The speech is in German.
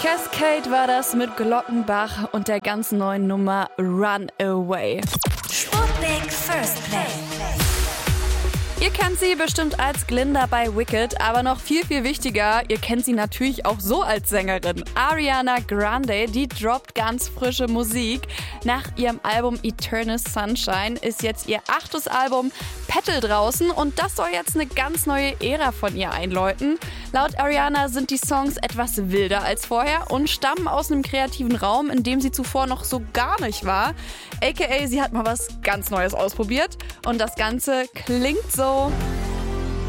Cascade war das mit Glockenbach und der ganz neuen Nummer Runaway. Sputnik First Play. Ihr kennt sie bestimmt als Glinda bei Wicked, aber noch viel, viel wichtiger, ihr kennt sie natürlich auch so als Sängerin. Ariana Grande, die droppt ganz frische Musik. Nach ihrem Album Eternal Sunshine ist jetzt ihr 8. Album Petal draußen und das soll jetzt eine ganz neue Ära von ihr einläuten. Laut Ariana sind die Songs etwas wilder als vorher und stammen aus einem kreativen Raum, in dem sie zuvor noch so gar nicht war. AKA, sie hat mal was ganz Neues ausprobiert und das Ganze klingt so.